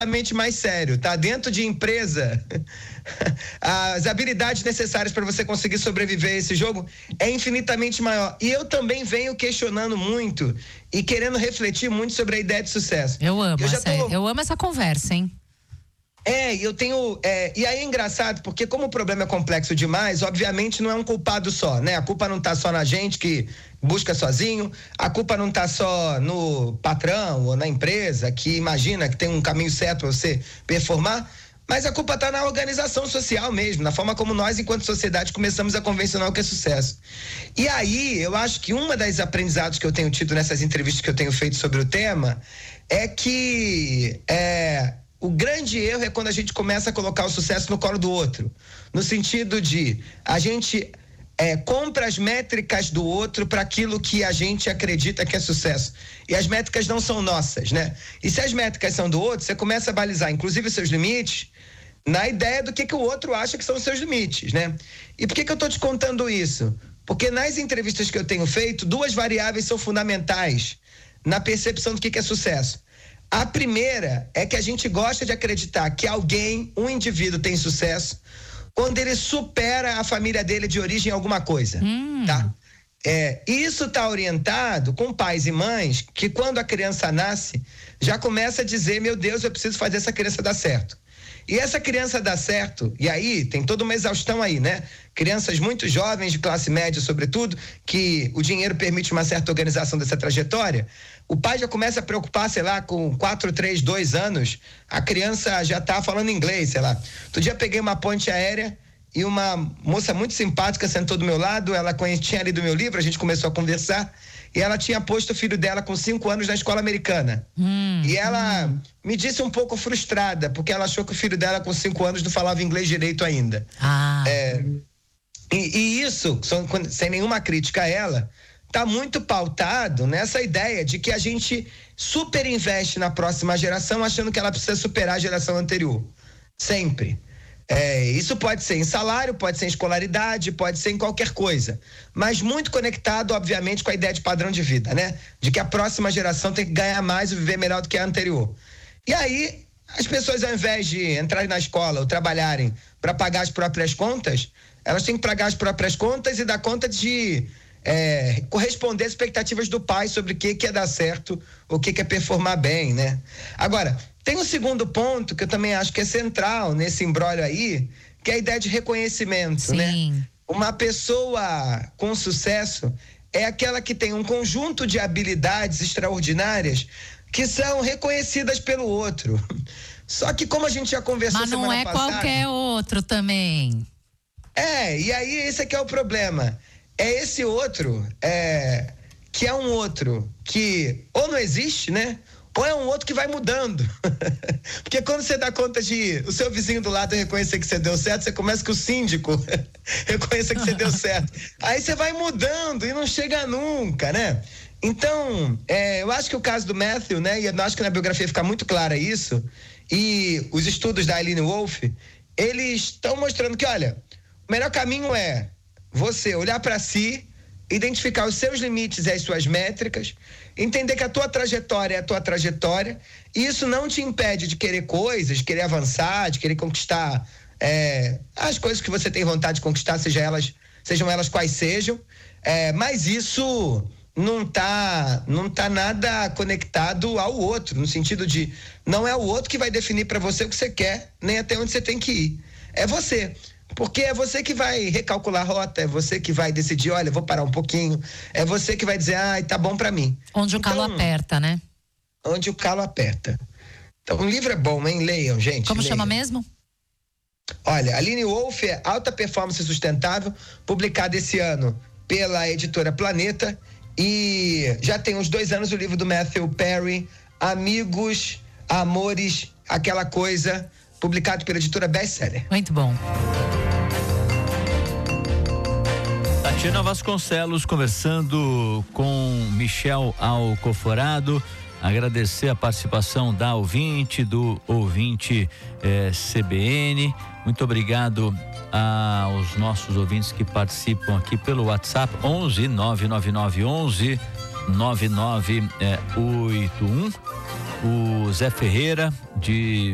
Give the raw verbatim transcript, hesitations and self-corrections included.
infinitamente mais sério, tá? Dentro de empresa, as habilidades necessárias para você conseguir sobreviver a esse jogo é infinitamente maior. E eu também venho questionando muito e querendo refletir muito sobre a ideia de sucesso. Eu amo, eu, já essa, tô... eu amo essa conversa, hein? É, eu tenho. É, e aí é engraçado, porque como o problema é complexo demais, obviamente não é um culpado só, né? A culpa não tá só na gente que busca sozinho, a culpa não tá só no patrão ou na empresa que imagina que tem um caminho certo para você performar, mas a culpa tá na organização social mesmo, na forma como nós, enquanto sociedade, começamos a convencionar o que é sucesso. E aí, eu acho que uma das aprendizados que eu tenho tido nessas entrevistas que eu tenho feito sobre o tema é que. É, O grande erro é quando a gente começa a colocar o sucesso no colo do outro. No sentido de a gente é, compra as métricas do outro para aquilo que a gente acredita que é sucesso. E as métricas não são nossas, né? E se as métricas são do outro, você começa a balizar, inclusive, os seus limites, na ideia do que, que o outro acha que são os seus limites, né? E por que, que eu estou te contando isso? Porque nas entrevistas que eu tenho feito, duas variáveis são fundamentais na percepção do que, que é sucesso. A primeira é que a gente gosta de acreditar que alguém, um indivíduo, tem sucesso quando ele supera a família dele de origem em alguma coisa, hum. tá? É, isso está orientado com pais e mães que quando a criança nasce, já começa a dizer, meu Deus, eu preciso fazer essa criança dar certo. E essa criança dá certo, e aí tem toda uma exaustão aí, né? Crianças muito jovens, de classe média sobretudo, que o dinheiro permite uma certa organização dessa trajetória. O pai já começa a preocupar, sei lá, com quatro, três, dois anos, a criança já tá falando inglês, sei lá. Outro dia peguei uma ponte aérea e uma moça muito simpática sentou do meu lado, ela conhecia, tinha lido meu livro, a gente começou a conversar, e ela tinha posto o filho dela com cinco anos na escola americana. Hum, e ela hum. me disse um pouco frustrada, porque ela achou que o filho dela com cinco anos não falava inglês direito ainda. Ah. É, e, e isso, sem nenhuma crítica a ela, está muito pautado nessa ideia de que a gente super investe na próxima geração achando que ela precisa superar a geração anterior. Sempre. É, isso pode ser em salário, pode ser em escolaridade, pode ser em qualquer coisa. Mas muito conectado, obviamente, com a ideia de padrão de vida, né? De que a próxima geração tem que ganhar mais e viver melhor do que a anterior. E aí, as pessoas, ao invés de entrarem na escola ou trabalharem para pagar as próprias contas, elas têm que pagar as próprias contas e dar conta de é, corresponder às expectativas do pai sobre o que, que é dar certo, o que, que é performar bem, né? Agora, tem um segundo ponto que eu também acho que é central nesse imbróglio aí, que é a ideia de reconhecimento, Sim. né? Uma pessoa com sucesso é aquela que tem um conjunto de habilidades extraordinárias que são reconhecidas pelo outro. Só que como a gente já conversou Mas não semana é passada, qualquer outro também. É, e aí esse aqui é o problema. É esse outro, é, que é um outro que ou não existe, né? Ou é um outro que vai mudando. Porque quando você dá conta de o seu vizinho do lado reconhecer que você deu certo, você começa que o síndico reconheça que você deu certo. Aí você vai mudando e não chega nunca, né? Então, é, eu acho que o caso do Matthew, né? E eu acho que na biografia fica muito clara isso. E os estudos da Aline Wolf, eles estão mostrando que, olha, o melhor caminho é você olhar para si, identificar os seus limites e as suas métricas, entender que a tua trajetória é a tua trajetória, e isso não te impede de querer coisas, de querer avançar, de querer conquistar é, as coisas que você tem vontade de conquistar, seja elas, sejam elas quais sejam, é, mas isso não tá, não tá nada conectado ao outro, no sentido de não é o outro que vai definir para você o que você quer, nem até onde você tem que ir. É você. Porque é você que vai recalcular a rota, é você que vai decidir, olha, vou parar um pouquinho, é você que vai dizer, ah, tá bom pra mim. Onde então, o calo aperta, né? Onde o calo aperta. Então, o livro é bom, hein? Leiam, gente. Como leiam. Chama mesmo? Olha, Aline Wolf é Alta Performance Sustentável, publicado esse ano pela editora Planeta, e já tem uns dois anos o livro do Matthew Perry, Amigos, Amores, aquela coisa, publicado pela editora Bestseller. Muito bom. Tatiana Vasconcelos conversando com Michel Alcoforado. Agradecer a participação da ouvinte, do ouvinte eh, C B N. Muito obrigado aos nossos ouvintes que participam aqui pelo WhatsApp onze nove nove nove onze nove nove oito um. O Zé Ferreira de